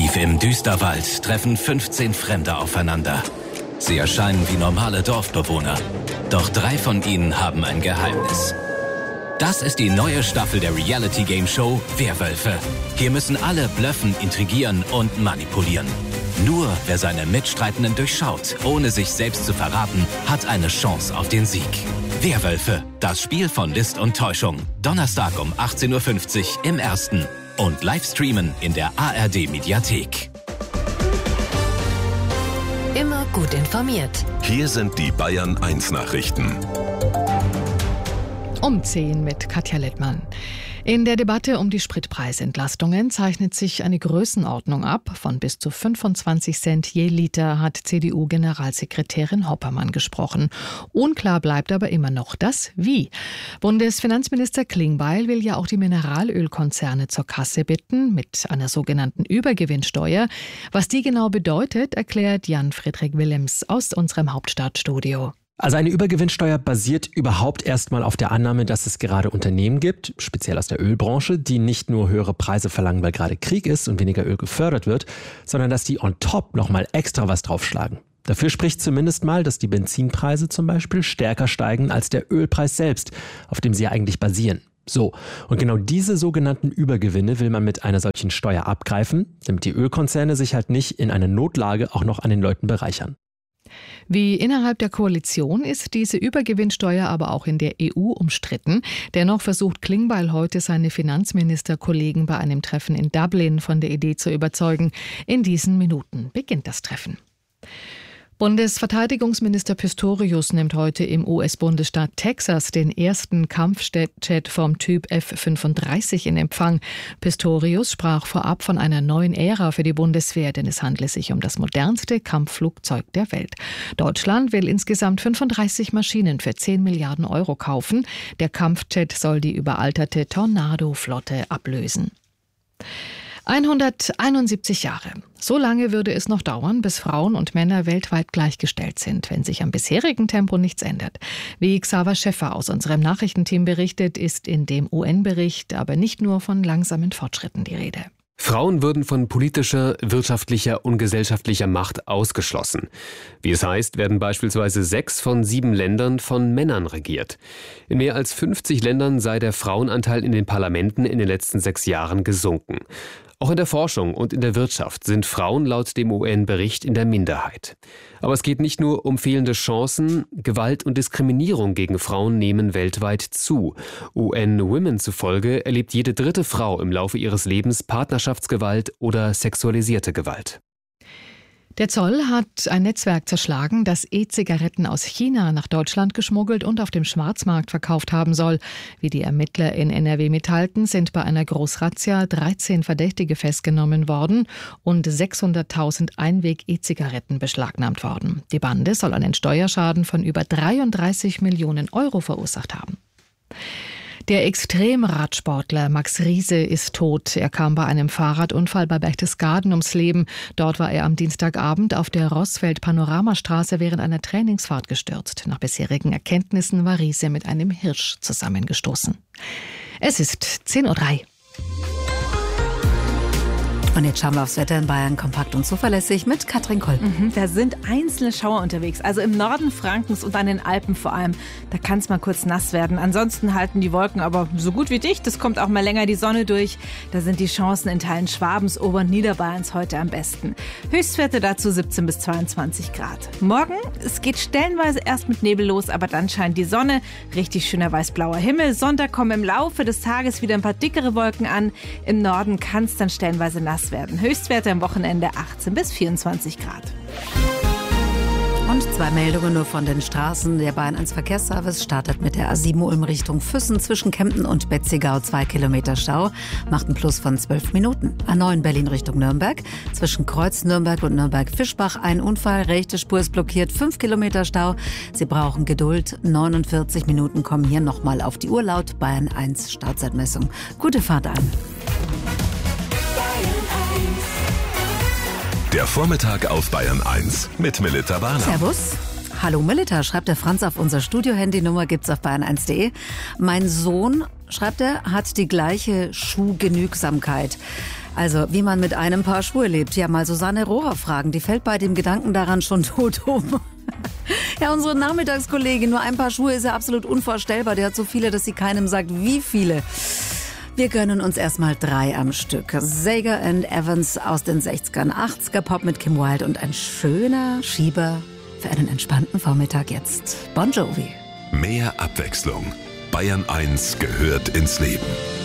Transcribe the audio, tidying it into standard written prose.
Tief im Düsterwald treffen 15 Fremde aufeinander. Sie erscheinen wie normale Dorfbewohner. Doch 3 von ihnen haben ein Geheimnis. Das ist die neue Staffel der Reality-Game-Show Werwölfe. Hier müssen alle blöffen, intrigieren und manipulieren. Nur wer seine Mitstreitenden durchschaut, ohne sich selbst zu verraten, hat eine Chance auf den Sieg. Werwölfe, das Spiel von List und Täuschung. Donnerstag um 18:50 Uhr im Ersten. Und live streamen in der ARD-Mediathek. Immer gut informiert. Hier sind die Bayern 1 Nachrichten. Um 10 mit Katja Littmann. In der Debatte um die Spritpreisentlastungen zeichnet sich eine Größenordnung ab. Von bis zu 25 Cent je Liter hat CDU-Generalsekretärin Hoppermann gesprochen. Unklar bleibt aber immer noch das Wie. Bundesfinanzminister Klingbeil will ja auch die Mineralölkonzerne zur Kasse bitten mit einer sogenannten Übergewinnsteuer. Was die genau bedeutet, erklärt Jan-Friedrich Willems aus unserem Hauptstadtstudio. Also eine Übergewinnsteuer basiert überhaupt erstmal auf der Annahme, dass es gerade Unternehmen gibt, speziell aus der Ölbranche, die nicht nur höhere Preise verlangen, weil gerade Krieg ist und weniger Öl gefördert wird, sondern dass die on top nochmal extra was draufschlagen. Dafür spricht zumindest mal, dass die Benzinpreise zum Beispiel stärker steigen als der Ölpreis selbst, auf dem sie ja eigentlich basieren. So, und genau diese sogenannten Übergewinne will man mit einer solchen Steuer abgreifen, damit die Ölkonzerne sich halt nicht in einer Notlage auch noch an den Leuten bereichern. Wie innerhalb der Koalition ist diese Übergewinnsteuer aber auch in der EU umstritten. Dennoch versucht Klingbeil heute seine Finanzministerkollegen bei einem Treffen in Dublin von der Idee zu überzeugen. In diesen Minuten beginnt das Treffen. Bundesverteidigungsminister Pistorius nimmt heute im US-Bundesstaat Texas den ersten Kampfjet vom Typ F-35 in Empfang. Pistorius sprach vorab von einer neuen Ära für die Bundeswehr, denn es handle sich um das modernste Kampfflugzeug der Welt. Deutschland will insgesamt 35 Maschinen für 10 Milliarden Euro kaufen. Der Kampfjet soll die überalterte Tornado-Flotte ablösen. 171 Jahre. So lange würde es noch dauern, bis Frauen und Männer weltweit gleichgestellt sind, wenn sich am bisherigen Tempo nichts ändert. Wie Xaver Schäffer aus unserem Nachrichtenteam berichtet, ist in dem UN-Bericht aber nicht nur von langsamen Fortschritten die Rede. Frauen würden von politischer, wirtschaftlicher und gesellschaftlicher Macht ausgeschlossen. Wie es heißt, werden beispielsweise 6 von 7 Ländern von Männern regiert. In mehr als 50 Ländern sei der Frauenanteil in den Parlamenten in den letzten 6 Jahren gesunken. Auch in der Forschung und in der Wirtschaft sind Frauen laut dem UN-Bericht in der Minderheit. Aber es geht nicht nur um fehlende Chancen, Gewalt und Diskriminierung gegen Frauen nehmen weltweit zu. UN Women zufolge erlebt jede 3. Frau im Laufe ihres Lebens Partnerschaftsgewalt oder sexualisierte Gewalt. Der Zoll hat ein Netzwerk zerschlagen, das E-Zigaretten aus China nach Deutschland geschmuggelt und auf dem Schwarzmarkt verkauft haben soll. Wie die Ermittler in NRW mitteilten, sind bei einer Großrazzia 13 Verdächtige festgenommen worden und 600.000 Einweg-E-Zigaretten beschlagnahmt worden. Die Bande soll einen Steuerschaden von über 33 Millionen Euro verursacht haben. Der Extremradsportler Max Riese ist tot. Er kam bei einem Fahrradunfall bei Berchtesgaden ums Leben. Dort war er am Dienstagabend auf der Rossfeld-Panoramastraße während einer Trainingsfahrt gestürzt. Nach bisherigen Erkenntnissen war Riese mit einem Hirsch zusammengestoßen. Es ist 10:03 Uhr. Und jetzt schauen wir aufs Wetter in Bayern, kompakt und zuverlässig mit Katrin Koll. Da sind einzelne Schauer unterwegs, also im Norden Frankens und an den Alpen vor allem. Da kann es mal kurz nass werden. Ansonsten halten die Wolken aber so gut wie dicht. Es kommt auch mal länger die Sonne durch. Da sind die Chancen in Teilen Schwabens, Ober- und Niederbayerns heute am besten. Höchstwerte dazu 17 bis 22 Grad. Morgen, es geht stellenweise erst mit Nebel los, aber dann scheint die Sonne. Richtig schöner weiß-blauer Himmel. Sonntag kommen im Laufe des Tages wieder ein paar dickere Wolken an. Im Norden kann es dann stellenweise nass werden. Höchstwerte am Wochenende 18 bis 24 Grad. Und 2 Meldungen nur von den Straßen. Der Bayern 1 Verkehrsservice startet mit der A7 Ulm Richtung Füssen zwischen Kempten und Betzigau 2 Kilometer Stau. Macht einen Plus von 12 Minuten. A9 Berlin Richtung Nürnberg. Zwischen Kreuz Nürnberg und Nürnberg-Fischbach ein Unfall. Rechte Spur ist blockiert. 5 Kilometer Stau. Sie brauchen Geduld. 49 Minuten kommen hier nochmal auf die Uhr laut Bayern 1 Stauzeitmessung. Gute Fahrt an. Der Vormittag auf Bayern 1 mit Melita Barner. Servus. Hallo Melita, schreibt der Franz auf unser Studio-Handynummer, gibt's auf bayern1.de. Mein Sohn, schreibt er, hat die gleiche Schuhgenügsamkeit. Also, wie man mit einem Paar Schuhe lebt. Ja, mal Susanne Rohrer fragen. Die fällt bei dem Gedanken daran schon tot um. Ja, unsere Nachmittagskollegin, nur ein Paar Schuhe ist ja absolut unvorstellbar. Die hat so viele, dass sie keinem sagt, wie viele. Wir gönnen uns erstmal 3 am Stück. Sager & Evans aus den 60ern, 80er Pop mit Kim Wilde und ein schöner Schieber für einen entspannten Vormittag jetzt. Bon Jovi. Mehr Abwechslung. Bayern 1 gehört ins Leben.